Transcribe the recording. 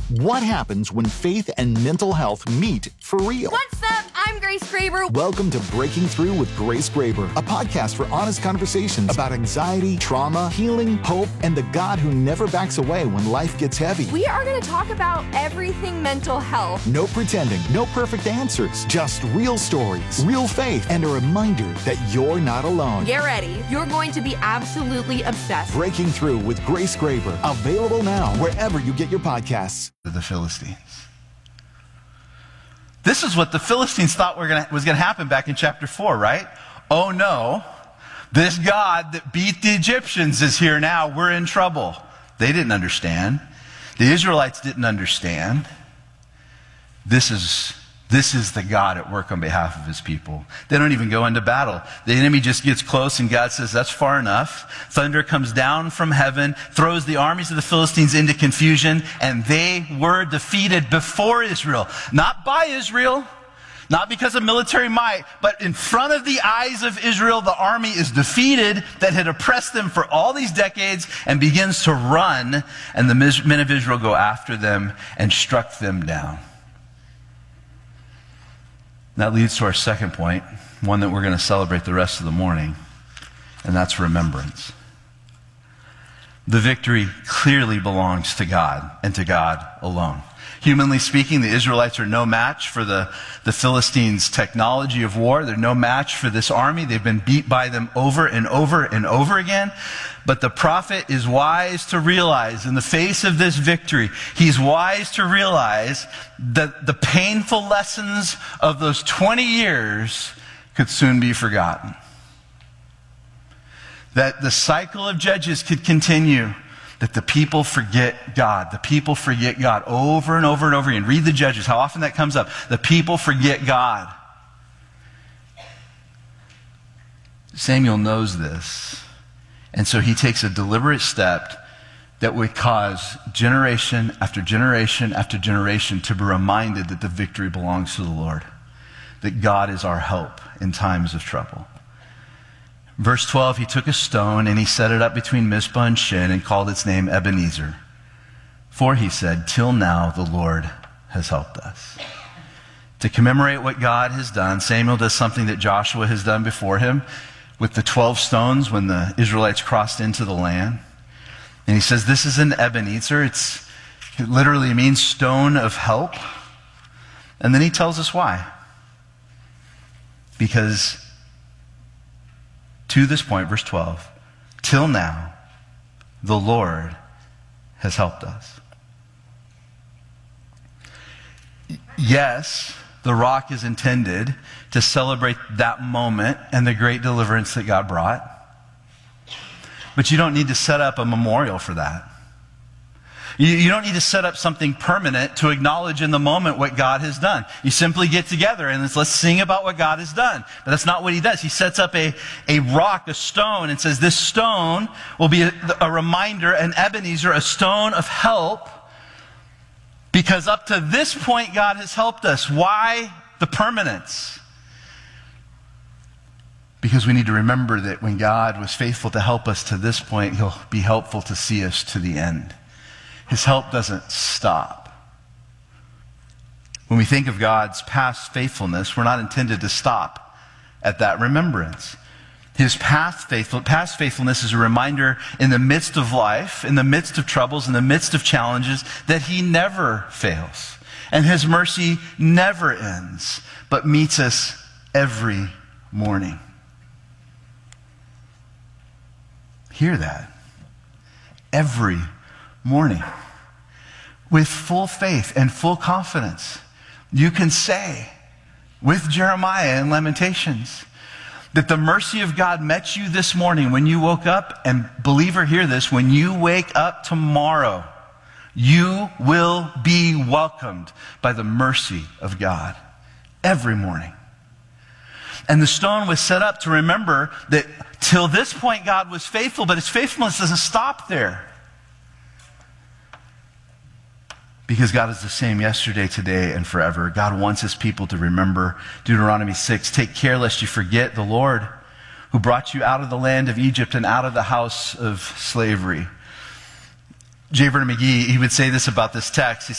What happens when faith and mental health meet for real? What's up? I'm Grace Graber. Welcome to Breaking Through with Grace Graber, a podcast for honest conversations about anxiety, trauma, healing, hope, and the God who never backs away when life gets heavy. We are going to talk about everything mental health. No pretending, no perfect answers, just real stories, real faith, and a reminder that you're not alone. Get ready. You're going to be absolutely obsessed. Breaking Through with Grace Graber, available now wherever you get your podcasts. The Philistines. This is what the Philistines thought was going to happen back in chapter 4, right? Oh no, this God that beat the Egyptians is here now. We're in trouble. They didn't understand. The Israelites didn't understand. This is the God at work on behalf of his people. They don't even go into battle. The enemy just gets close and God says, that's far enough. Thunder comes down from heaven, throws the armies of the Philistines into confusion, and they were defeated before Israel. Not by Israel, not because of military might, but in front of the eyes of Israel, the army is defeated that had oppressed them for all these decades and begins to run, and the men of Israel go after them and struck them down. That leads to our second point, one that we're going to celebrate the rest of the morning, and that's remembrance. The victory clearly belongs to God and to God alone. Humanly speaking, the Israelites are no match for the Philistines' technology of war. They're no match for this army. They've been beat by them over and over and over again. But the prophet is wise to realize, in the face of this victory, he's wise to realize that the painful lessons of those 20 years could soon be forgotten. That the cycle of Judges could continue. That the people forget God. The people forget God over and over and over again. Read the Judges, how often that comes up. The people forget God. Samuel knows this. And so he takes a deliberate step that would cause generation after generation after generation to be reminded that the victory belongs to the Lord. That God is our help in times of trouble. Verse 12, he took a stone and he set it up between Mizpah and Shin and called its name Ebenezer. For he said, till now the Lord has helped us. To commemorate what God has done, Samuel does something that Joshua has done before him with the 12 stones when the Israelites crossed into the land. And he says, this is an Ebenezer. It literally means stone of help. And then he tells us why. Because to this point, verse 12, till now, the Lord has helped us. Yes, the rock is intended to celebrate that moment and the great deliverance that God brought. But you don't need to set up a memorial for that. You don't need to set up something permanent to acknowledge in the moment what God has done. You simply get together and let's sing about what God has done. But that's not what he does. He sets up a rock, a stone, and says this stone will be a reminder, an Ebenezer, a stone of help. Because up to this point, God has helped us. Why the permanence? Because we need to remember that when God was faithful to help us to this point, he'll be helpful to see us to the end. His help doesn't stop. When we think of God's past faithfulness, we're not intended to stop at that remembrance. His past faithfulness is a reminder in the midst of life, in the midst of troubles, in the midst of challenges, that he never fails. And his mercy never ends, but meets us every morning. Hear that. Every morning. With full faith and full confidence, you can say, with Jeremiah in Lamentations, that the mercy of God met you this morning when you woke up, and believer, hear this, when you wake up tomorrow, you will be welcomed by the mercy of God every morning. And the stone was set up to remember that till this point God was faithful, but his faithfulness doesn't stop there. Because God is the same yesterday, today, and forever. God wants his people to remember Deuteronomy 6. Take care lest you forget the Lord who brought you out of the land of Egypt and out of the house of slavery. J. Vernon McGee, he would say this about this text. He